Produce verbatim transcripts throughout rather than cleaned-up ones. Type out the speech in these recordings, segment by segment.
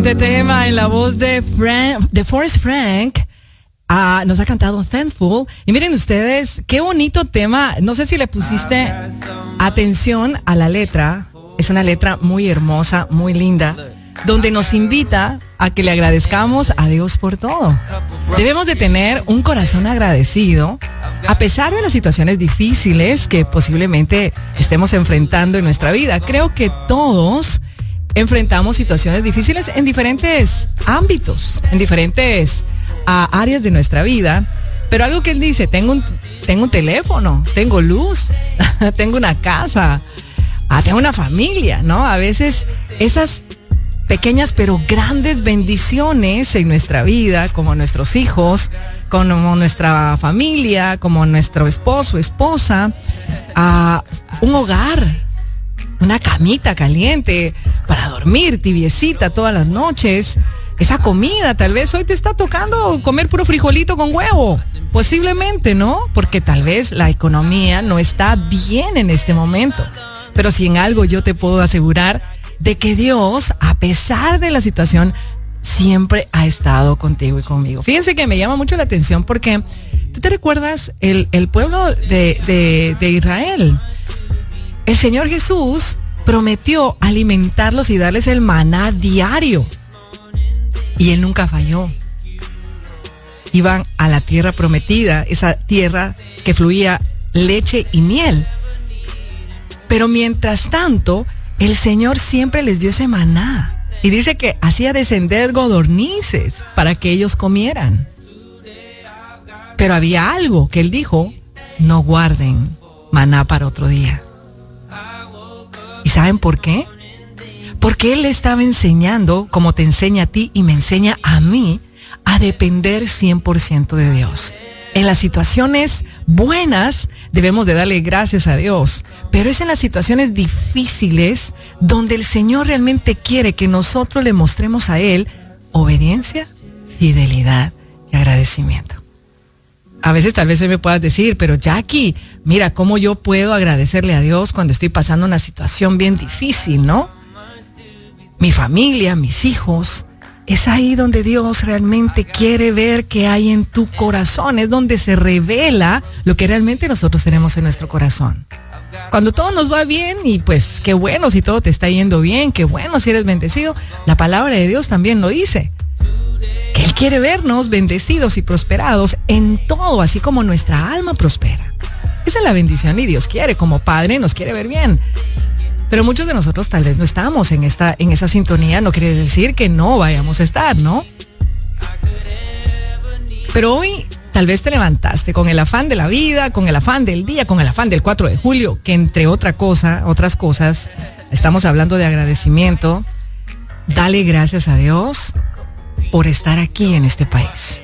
Excelente tema en la voz de Frank, de Forrest Frank. Uh, nos ha cantado Thankful. Y miren ustedes, qué bonito tema. No sé si le pusiste atención a la letra. Es una letra muy hermosa, muy linda, donde nos invita a que le agradezcamos a Dios por todo. Debemos de tener un corazón agradecido a pesar de las situaciones difíciles que posiblemente estemos enfrentando en nuestra vida. Creo que todos enfrentamos situaciones difíciles en diferentes ámbitos, en diferentes uh, áreas de nuestra vida. Pero algo que él dice, tengo un, tengo un teléfono, tengo luz, tengo una casa, uh, tengo una familia, ¿no? A veces esas pequeñas pero grandes bendiciones en nuestra vida, como nuestros hijos, como nuestra familia, como nuestro esposo, esposa, uh, un hogar, una camita caliente para dormir, tibiecita todas las noches, esa comida. Tal vez hoy te está tocando comer puro frijolito con huevo, posiblemente, ¿no? Porque tal vez la economía no está bien en este momento, pero si en algo yo te puedo asegurar de que Dios, a pesar de la situación, siempre ha estado contigo y conmigo. Fíjense que me llama mucho la atención porque tú te recuerdas el, el pueblo de, de, de Israel. El Señor Jesús prometió alimentarlos y darles el maná diario. Y Él nunca falló. Iban a la tierra prometida, esa tierra que fluía leche y miel. Pero mientras tanto, el Señor siempre les dio ese maná. Y dice que hacía descender codornices para que ellos comieran. Pero había algo que Él dijo: no guarden maná para otro día. ¿Y saben por qué? Porque Él le estaba enseñando, como te enseña a ti y me enseña a mí, a depender cien por ciento de Dios. En las situaciones buenas debemos de darle gracias a Dios, pero es en las situaciones difíciles donde el Señor realmente quiere que nosotros le mostremos a Él obediencia, fidelidad y agradecimiento. A veces tal vez hoy me puedas decir, pero Jackie, mira, ¿cómo yo puedo agradecerle a Dios cuando estoy pasando una situación bien difícil, no? Mi familia, mis hijos, es ahí donde Dios realmente quiere ver qué hay en tu corazón, es donde se revela lo que realmente nosotros tenemos en nuestro corazón. Cuando todo nos va bien, y pues qué bueno si todo te está yendo bien, qué bueno si eres bendecido, la palabra de Dios también lo dice. Que Él quiere vernos bendecidos y prosperados en todo, así como nuestra alma prospera. Esa es la bendición y Dios quiere, como Padre nos quiere ver bien. Pero muchos de nosotros tal vez no estamos en esta, en esa sintonía. No quiere decir que no vayamos a estar, ¿no? Pero hoy tal vez te levantaste con el afán de la vida, con el afán del día, con el afán del cuatro de julio, que entre otra cosa, otras cosas, estamos hablando de agradecimiento. Dale gracias a Dios por estar aquí en este país.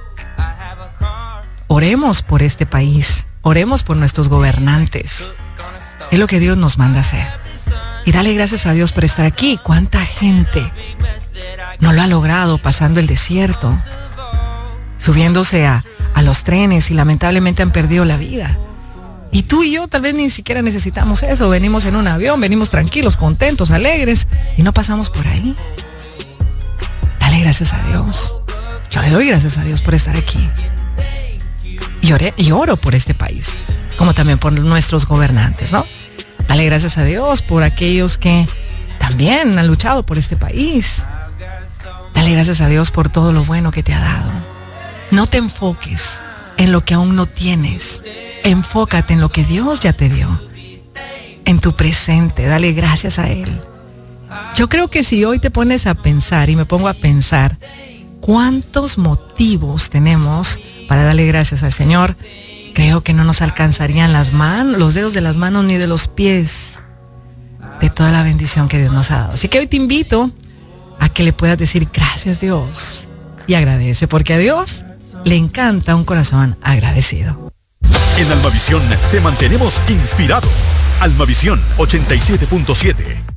Oremos por este país, oremos por nuestros gobernantes. Es lo que Dios nos manda hacer. Y dale gracias a Dios por estar aquí. ¿Cuánta gente no lo ha logrado pasando el desierto, subiéndose a, a los trenes y lamentablemente han perdido la vida? Y tú y yo tal vez ni siquiera necesitamos eso. Venimos en un avión, venimos tranquilos, contentos, alegres y no pasamos por ahí. Dale gracias a Dios. Yo le doy gracias a Dios por estar aquí. Y, oré, y oro por este país, como también por nuestros gobernantes, ¿no? Dale gracias a Dios por aquellos que también han luchado por este país. Dale gracias a Dios por todo lo bueno que te ha dado. No te enfoques en lo que aún no tienes. Enfócate en lo que Dios ya te dio. En tu presente, dale gracias a Él. Yo creo que si hoy te pones a pensar y me pongo a pensar cuántos motivos tenemos para darle gracias al Señor, creo que no nos alcanzarían las manos, los dedos de las manos ni de los pies de toda la bendición que Dios nos ha dado. Así que hoy te invito a que le puedas decir gracias Dios y agradece, porque a Dios le encanta un corazón agradecido. En Almavisión te mantenemos inspirado. Almavisión ochenta y siete punto siete.